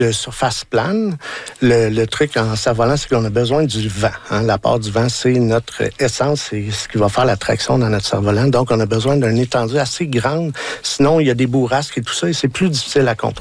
de surface plane. Le truc en cerf-volant, c'est qu'on a besoin du vent. L'apport du vent, c'est notre essence, c'est ce qui va faire la traction dans notre cerf-volant. Donc, on a besoin d'une étendue assez grande. Sinon, il y a des bourrasques et tout ça, et c'est plus difficile à contrôler.